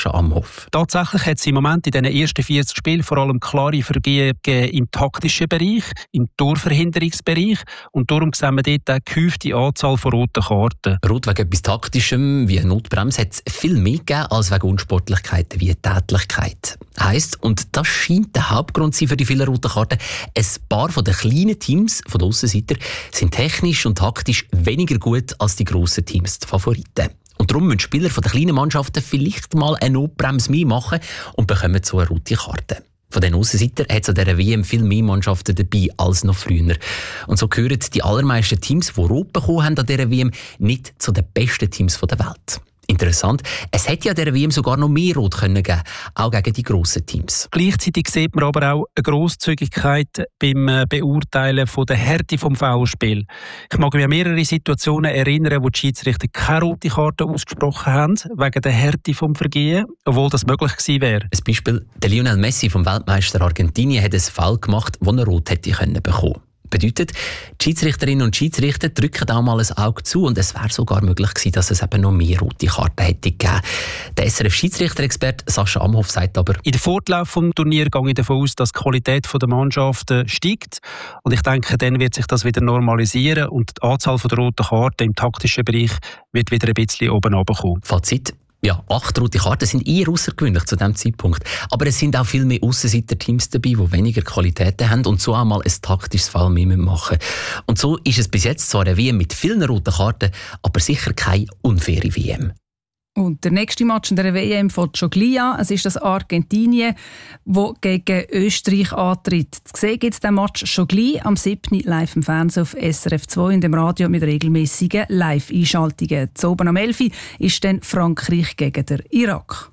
Sascha Amhoff. Tatsächlich hat es im Moment in den ersten 40 Spielen vor allem klare Vergehen im taktischen Bereich, im Torverhinderungsbereich. Und darum sehen wir dort eine gehäufte Anzahl von roten Karten. Rot wegen etwas Taktischem wie eine Notbremse hat es viel mehr gegeben als wegen Unsportlichkeiten wie Tätlichkeit. Heisst, und das scheint der Hauptgrund für die vielen roten Karten, ein paar von den kleinen Teams, von den Aussenseiter, sind technisch und taktisch weniger gut als die grossen Teams, die Favoriten. Und darum müssen Spieler von den kleinen Mannschaften vielleicht mal eine Notbremse mehr machen und bekommen so eine rote Karte. Von den Aussenseitern hat es an dieser WM viel mehr Mannschaften dabei als noch früher. Und so gehören die allermeisten Teams, die rot bekommen haben an dieser WM, nicht zu den besten Teams der Welt. Interessant, es hätte ja an dieser WM sogar noch mehr Rot geben können, auch gegen die grossen Teams. Gleichzeitig sieht man aber auch eine Grosszügigkeit beim Beurteilen von der Härte des Foulspiels. Ich mag mich an mehrere Situationen erinnern, wo die Schiedsrichter keine rote Karte ausgesprochen haben, wegen der Härte des Vergehens, obwohl das möglich gewesen wäre. Ein Beispiel, der Lionel Messi vom Weltmeister Argentinien hat ein Foul gemacht, das er rot hätte bekommen können. Bedeutet, die Schiedsrichterinnen und Schiedsrichter drücken auch mal ein Auge zu und es wäre sogar möglich gewesen, dass es eben noch mehr rote Karten hätte gegeben. Der SRF-Schiedsrichter-Experte Sascha Amhoff sagt aber: In der Fortlauf des Turniers gehe ich davon aus, dass die Qualität der Mannschaften steigt. Und ich denke, dann wird sich das wieder normalisieren und die Anzahl der roten Karten im taktischen Bereich wird wieder ein bisschen oben runterkommen. Fazit: Ja, 8 rote Karten sind eher außergewöhnlich zu diesem Zeitpunkt. Aber es sind auch viel mehr Aussenseiter-Teams dabei, die weniger Qualitäten haben und so einmal ein taktisches Foul mehr machen müssen. Und so ist es bis jetzt zwar eine WM mit vielen roten Karten, aber sicher keine unfaire WM. Und der nächste Match in der WM fängt schon gleich an. Es ist das Argentinien, das gegen Österreich antritt. Zu sehen gibt es den Match schon gleich am 7. live im Fernsehen auf SRF 2 und dem Radio mit regelmäßigen Live-Einschaltungen. Zu oben am 11. ist dann Frankreich gegen den Irak.